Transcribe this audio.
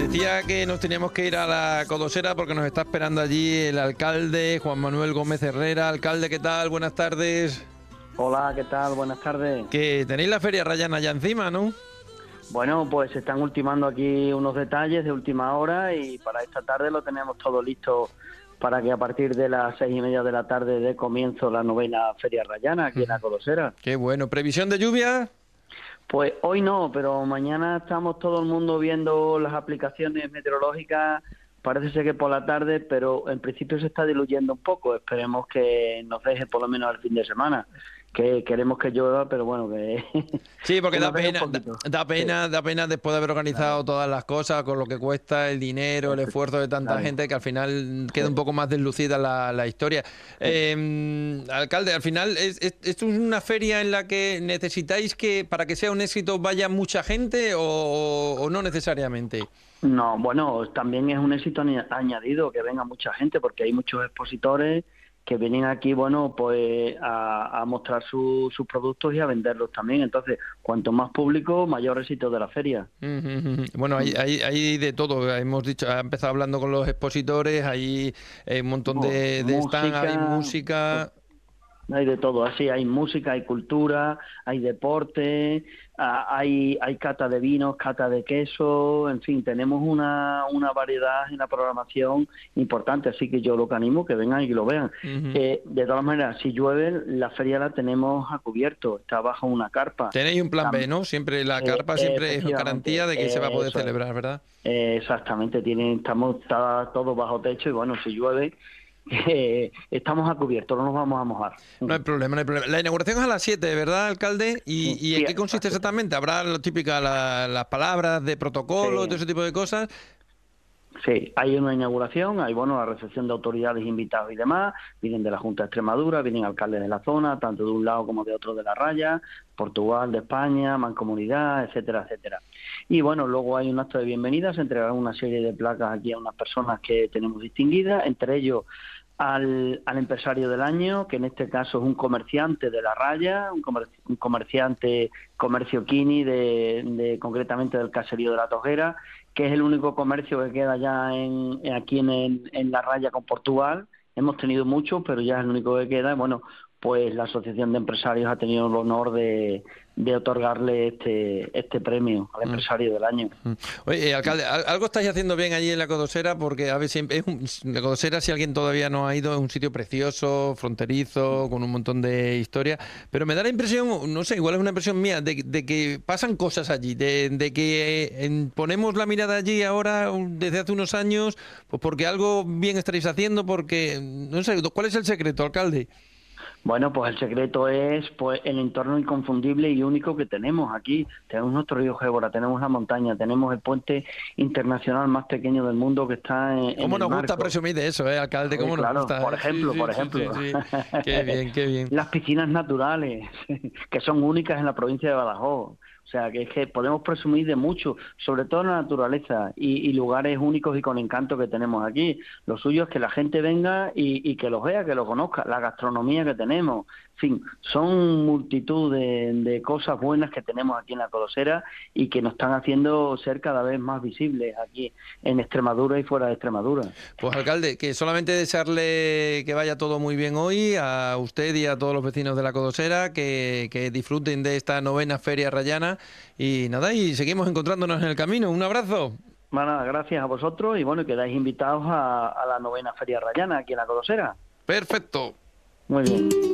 Decía que nos teníamos que ir a la Codosera porque nos está esperando allí el alcalde, Juan Manuel Gómez Herrera. Alcalde, ¿qué tal? Buenas tardes. Hola, ¿qué tal? Buenas tardes. Que tenéis la Feria Rayana ya encima, ¿no? Bueno, pues se están ultimando aquí unos detalles de última hora y para esta tarde lo tenemos todo listo para que a partir de las 6:30 de la tarde dé comienzo la novena Feria Rayana aquí en la Codosera. Qué bueno. ¿Previsión de lluvia? Pues hoy no, pero mañana estamos todo el mundo viendo las aplicaciones meteorológicas. Parece ser que por la tarde, pero en principio se está diluyendo un poco. Esperemos que nos deje por lo menos el fin de semana. Que queremos que llueva, pero bueno, que... Sí, porque que da nos deje un pena, poquito. da pena después de haber organizado todas las cosas, con lo que cuesta el dinero, el esfuerzo de tanta Claro. gente, que al final queda un poco más deslucida la historia. Alcalde, al final, ¿esto es una feria en la que necesitáis que, para que sea un éxito, vaya mucha gente o no necesariamente? No, bueno, también es un éxito añadido que venga mucha gente porque hay muchos expositores que vienen aquí, bueno, pues a mostrar sus productos y a venderlos también. Entonces, cuanto más público, mayor éxito de la feria. Bueno, hay de todo. Hemos dicho, ha empezado hablando con los expositores, hay un montón de stand, hay Música, música. hay de todo, así hay música, hay cultura, hay deporte, hay cata de vinos, cata de queso, en fin, tenemos una variedad en la programación importante, así que yo lo que animo que vengan y que lo vean. De todas maneras, si llueve, la feria la tenemos a cubierto, está bajo una carpa. Tenéis un plan B, ¿no? Siempre la carpa siempre es garantía de que se va a poder Eso es. celebrar, ¿verdad? Exactamente, está todo bajo techo y bueno, si llueve, estamos a cubierto, no nos vamos a mojar. No hay problema, no hay problema. La inauguración es a las 7, ¿verdad, alcalde? ¿Y en Sí, qué consiste exactamente? ¿Habrá lo típica, las palabras de protocolo, todo sí. ese tipo de cosas? Sí, hay una inauguración, hay bueno la recepción de autoridades invitados y demás, vienen de la Junta de Extremadura, vienen alcaldes de la zona, tanto de un lado como de otro de la raya, Portugal, de España, Mancomunidad, etcétera, etcétera. Y bueno, luego hay un acto de bienvenida, se entregarán una serie de placas aquí a unas personas que tenemos distinguidas, entre ellos al empresario del año, que en este caso es un comerciante de la raya, un comerciante, comercio Quini, concretamente del caserío de la Tojera, que es el único comercio que queda ya aquí en la raya con Portugal. Hemos tenido muchos, pero ya es el único que queda. Bueno, pues la Asociación de Empresarios ha tenido el honor de otorgarle este premio al empresario del año. Oye, alcalde, algo estáis haciendo bien allí en la Codosera, porque a ver, siempre la Codosera, si alguien todavía no ha ido, es un sitio precioso, fronterizo, con un montón de historia, pero me da la impresión, no sé, igual es una impresión mía, de que pasan cosas allí, de que ponemos la mirada allí ahora desde hace unos años, pues porque algo bien estaréis haciendo, porque, no sé, ¿cuál es el secreto, alcalde? Bueno, pues el secreto es pues el entorno inconfundible y único que tenemos aquí. Tenemos nuestro río Gébora, tenemos la montaña, tenemos el puente internacional más pequeño del mundo que está en ¿Cómo el nos gusta marco. presumir de eso, alcalde? ¿Cómo nos Claro, gusta? por Sí, ejemplo, sí, por sí, sí, ejemplo. sí. Qué bien, qué bien. Las piscinas naturales, que son únicas en la provincia de Badajoz. O sea, que es que podemos presumir de mucho, sobre todo la naturaleza y lugares únicos y con encanto que tenemos aquí. Lo suyo es que la gente venga y que los vea, que los conozca, la gastronomía que tenemos. En fin, son multitud de cosas buenas que tenemos aquí en la Codosera y que nos están haciendo ser cada vez más visibles aquí en Extremadura y fuera de Extremadura. Pues alcalde, que solamente desearle que vaya todo muy bien hoy, a usted y a todos los vecinos de la Codosera, que disfruten de esta novena Feria Rayana y nada, y seguimos encontrándonos en el camino. Un abrazo. Bueno, gracias a vosotros y bueno, quedáis invitados a la novena Feria Rayana aquí en la Codosera. Perfecto. Muy bien.